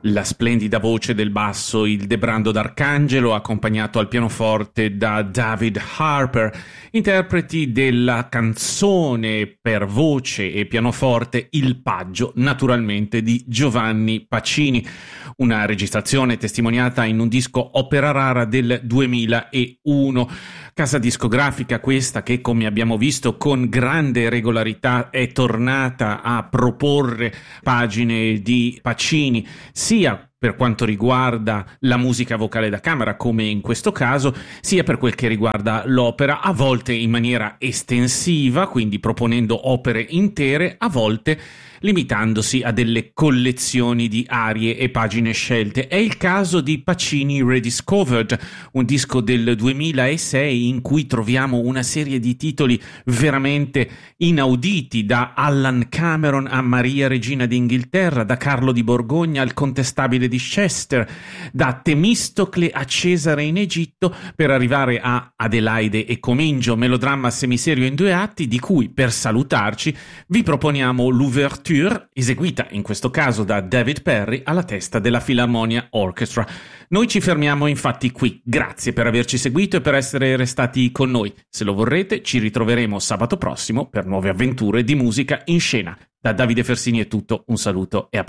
La splendida voce del basso, il debrando d'Arcangelo, accompagnato al pianoforte da David Harper, interpreti della canzone per voce e pianoforte Il Paggio, naturalmente di Giovanni Pacini, una registrazione testimoniata in un disco opera rara del 2001. Casa discografica questa che, come abbiamo visto, con grande regolarità è tornata a proporre pagine di Pacini, sia per quanto riguarda la musica vocale da camera, come in questo caso, sia per quel che riguarda l'opera, a volte in maniera estensiva, quindi proponendo opere intere, a volte limitandosi a delle collezioni di arie e pagine scelte. È il caso di Pacini Rediscovered, un disco del 2006 in cui troviamo una serie di titoli veramente inauditi, da Allan Cameron a Maria Regina d'Inghilterra, da Carlo di Borgogna al Contestabile di Chester, da Temistocle a Cesare in Egitto, per arrivare a Adelaide e Comingio, melodramma semiserio in 2 atti, di cui, per salutarci, vi proponiamo l'ouverture, eseguita in questo caso da David Perry alla testa della Philharmonia Orchestra. Noi ci fermiamo infatti qui. Grazie per averci seguito e per essere restati con noi. Se lo vorrete, ci ritroveremo sabato prossimo per nuove avventure di musica in scena. Da Davide Fersini è tutto, un saluto e a